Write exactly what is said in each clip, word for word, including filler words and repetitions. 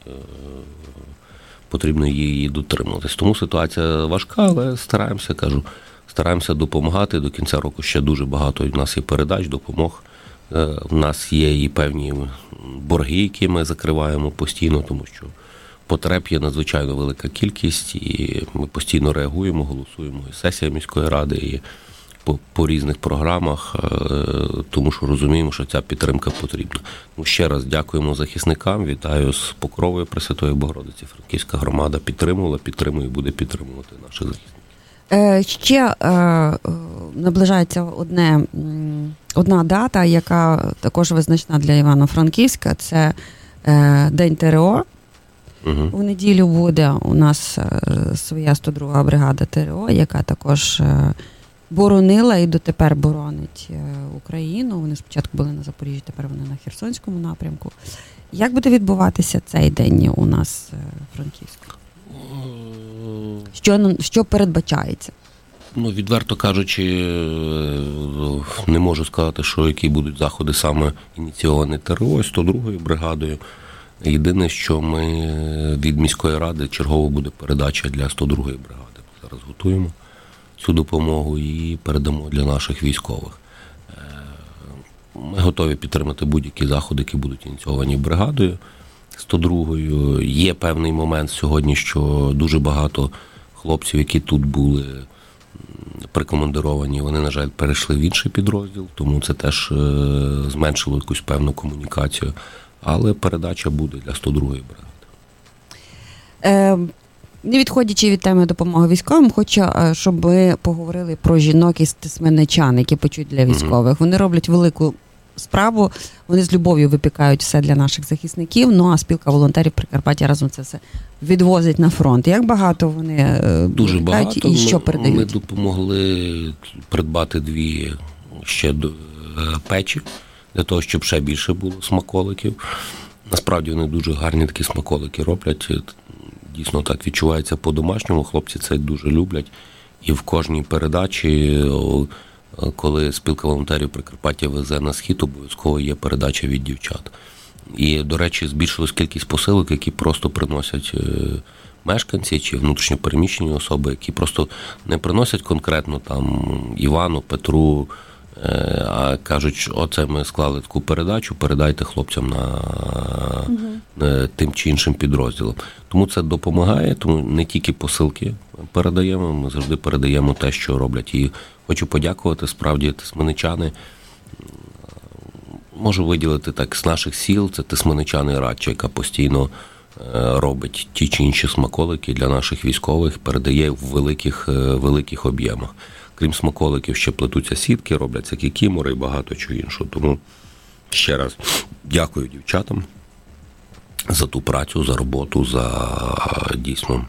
потрібно її дотримуватись. Тому ситуація важка, але стараємося, кажу, стараємося допомагати. До кінця року ще дуже багато у нас є передач, допомог. У нас є і певні борги, які ми закриваємо постійно, тому що потреб є надзвичайно велика кількість, і ми постійно реагуємо, голосуємо і сесія міської ради, і по, по різних програмах, тому що розуміємо, що ця підтримка потрібна. Ну, ще раз дякуємо захисникам, вітаю з Покровою Пресвятої Богородиці. Франківська громада підтримувала, підтримує і буде підтримувати наших захисників. Ще наближається одне, одна дата, яка також визначна для Івано-Франківська, це День ТРО. Угу. У неділю буде у нас своя сто друга бригада ТРО, яка також боронила і дотепер боронить Україну. Вони спочатку були на Запоріжжі, тепер вони на Херсонському напрямку. Як буде відбуватися цей день у нас в Франківську? Що, що передбачається? Ну, відверто кажучи, не можу сказати, що які будуть заходи саме ініційовані ТРО, сто другою бригадою. Єдине, що ми від міської ради чергово буде передача для сто другої бригади. Зараз готуємо цю допомогу і передамо для наших військових. Ми готові підтримати будь-які заходи, які будуть ініційовані бригадою сто другою. Є певний момент сьогодні, що дуже багато хлопців, які тут були прикомандировані, вони, на жаль, перейшли в інший підрозділ, тому це теж зменшило якусь певну комунікацію. Але передача буде для сто другої бригади. Е, не відходячи від теми допомоги військовим, хочу, щоб ми поговорили про жінок із тисменничан, які печуть для військових. Mm-hmm. Вони роблять велику справу, вони з любов'ю випікають все для наших захисників, ну а спілка волонтерів Прикарпаття разом це все відвозить на фронт. Як багато вони Дуже випікають багато. І що передають? Ми допомогли придбати дві ще печі, для того, щоб ще більше було смаколиків. Насправді вони дуже гарні такі смаколики роблять. Дійсно так відчувається по-домашньому. Хлопці це дуже люблять. І в кожній передачі, коли спілка волонтерів Прикарпаття везе на схід, обов'язково є передача від дівчат. І, до речі, збільшилась кількість посилок, які просто приносять мешканці чи внутрішньо переміщені особи, які просто не приносять конкретно там Івану, Петру, а кажуть, оце ми склали таку передачу, передайте хлопцям на угу. тим чи іншим підрозділам. Тому це допомагає, тому не тільки посилки передаємо, ми завжди передаємо те, що роблять. І хочу подякувати, справді, тисменичани. Можу виділити так з наших сіл, це тисменичани Радча, яка постійно робить ті чи інші смаколики для наших військових, передає в великих, великих об'ємах. Крім смаколиків, ще плетуться сітки, робляться кікімори і багато чого іншого. Тому ще раз дякую дівчатам за ту працю, за роботу, за дійсно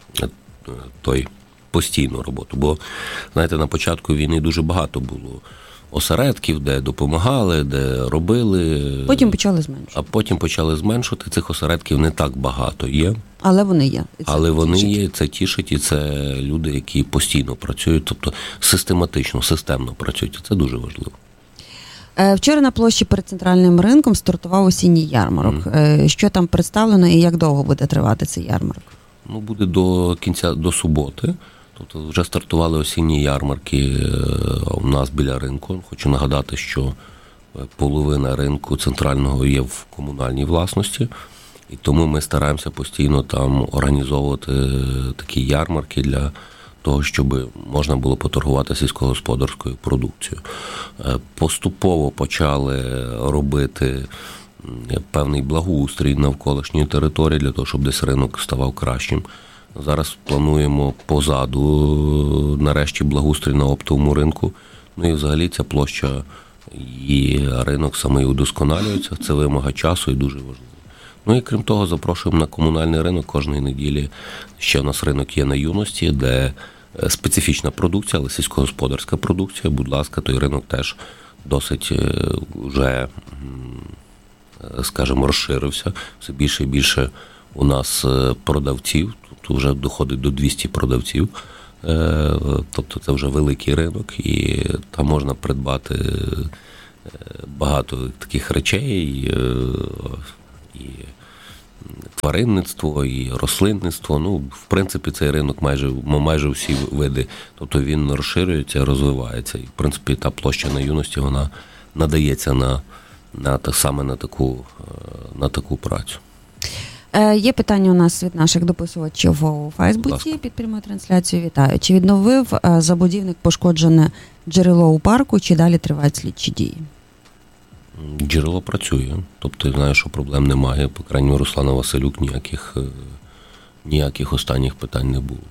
той постійну роботу. Бо, знаєте, на початку війни дуже багато було осередків, де допомагали, де робили. Потім почали зменшувати. А потім почали зменшувати. Цих осередків не так багато є. Але вони є. Але вони тішить. є, це тішить, і це люди, які постійно працюють, тобто систематично, системно працюють. Це дуже важливо. Вчора на площі перед центральним ринком стартував осінній ярмарок. Mm. Що там представлено і як довго буде тривати цей ярмарок? Ну, буде до кінця, до суботи. Тобто вже стартували осінні ярмарки у нас біля ринку. Хочу нагадати, що половина ринку центрального є в комунальній власності. І тому ми стараємося постійно там організовувати такі ярмарки для того, щоб можна було поторгувати сільськогосподарською продукцією. Поступово почали робити певний благоустрій навколишньої території для того, щоб десь ринок ставав кращим. Зараз плануємо позаду, нарешті, благоустрій на оптовому ринку. Ну і взагалі ця площа і ринок саме удосконалюється. Це вимога часу і дуже важливо. Ну і крім того, запрошуємо на комунальний ринок кожної неділі. Ще у нас ринок є на Юності, де специфічна продукція, але сільськогосподарська продукція. Будь ласка, той ринок теж досить вже, скажімо, розширився. Все більше і більше у нас продавців, тут вже доходить до двісті продавців. Тобто це вже великий ринок, і там можна придбати багато таких речей, і тваринництво, і рослинництво. Ну, в принципі, цей ринок майже, майже всі види. Тобто він розширюється, розвивається. І, в принципі, та площа на юності, вона надається на, на, саме на таку, на таку працю. Є питання у нас від наших дописувачів у Фейсбуці під прямою трансляцією. Вітаю. Чи відновив забудівник пошкоджене джерело у парку, чи далі тривають слідчі дії? Джерело працює. Тобто я знаю, що проблем немає. По крайній мірі, Руслана Василюк ніяких, ніяких останніх питань не було.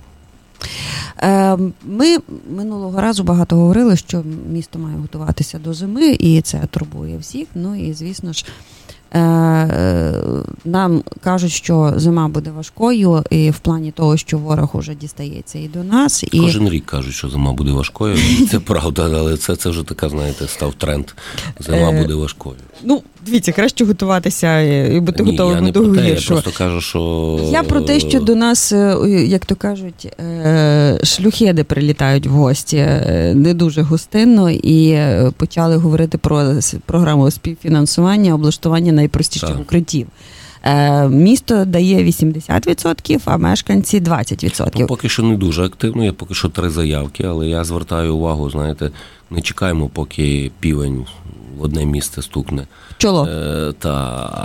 Ми минулого разу багато говорили, що місто має готуватися до зими, і це турбує всіх. Ну і, звісно ж, нам кажуть, що зима буде важкою, і в плані того, що ворог уже дістається і до нас. І... Кожен рік кажуть, що зима буде важкою. Це правда, але це, це вже така, знаєте, став тренд. Зима буде важкою. Ну, дивіться, краще готуватися і бути Ні, готовим до гіршого. Я просто кажу, що... Я про те, що до нас, як то кажуть, шлюхеди прилітають в гості не дуже гостинно, і почали говорити про програму співфінансування, облаштування найпростіших так. укриттів. Місто дає вісімдесят відсотків, а мешканці двадцять відсотків. Ну, поки що не дуже активно, є поки що три заявки, але я звертаю увагу, знаєте, не чекаємо, поки півень в одне місце стукне. Чоло. Е, та,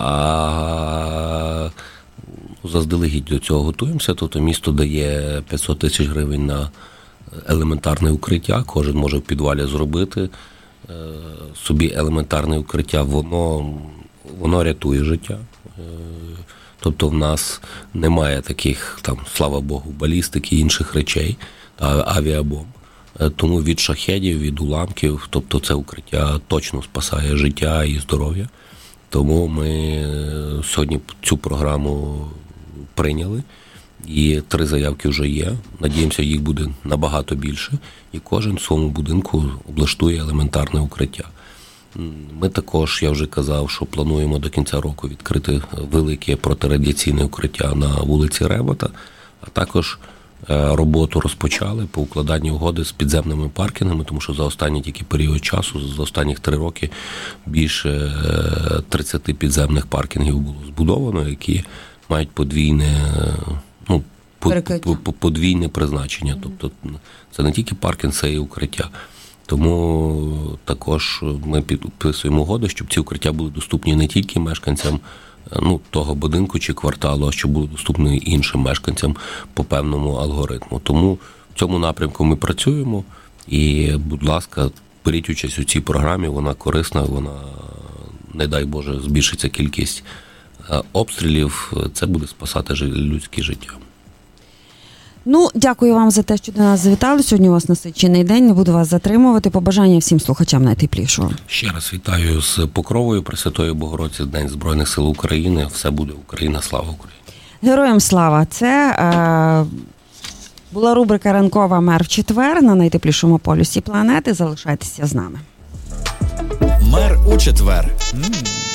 а заздалегідь до цього готуємося, тобто місто дає п'ятсот тисяч гривень на елементарне укриття, кожен може в підвалі зробити е, собі елементарне укриття, воно, воно рятує життя. Тобто в нас немає таких, там, слава Богу, балістики і інших речей, авіабомб. Тому від шахедів, від уламків, тобто це укриття точно спасає життя і здоров'я. Тому ми сьогодні цю програму прийняли, і три заявки вже є. Надіємося, їх буде набагато більше, і кожен в своєму будинку облаштує елементарне укриття. Ми також, я вже казав, що плануємо до кінця року відкрити велике протирадіаційне укриття на вулиці Ребота, а також роботу розпочали по укладанню угоди з підземними паркінгами, тому що за останній тільки період часу, за останніх три роки, більше тридцять підземних паркінгів було збудовано, які мають подвійне, ну, подвійне призначення. Тобто це не тільки паркінг, це і укриття. Тому також ми підписуємо угоду, щоб ці укриття були доступні не тільки мешканцям, ну, того будинку чи кварталу, а щоб були доступні іншим мешканцям по певному алгоритму. Тому в цьому напрямку ми працюємо і, будь ласка, беріть участь у цій програмі, вона корисна, вона, не дай Боже, збільшиться кількість обстрілів, це буде спасати людське життя. Ну, дякую вам за те, що до нас завітали. Сьогодні у вас насичений день, не буду вас затримувати. Побажання всім слухачам найтеплішого. Ще раз вітаю з Покровою Пресвятої Богородиці, День Збройних сил України. Все буде Україна, слава Україні. Героям слава. Це е, була рубрика «Ранкова мер в четвер» на найтеплішому полюсі планети. Залишайтеся з нами. Мер у четвер. М-м.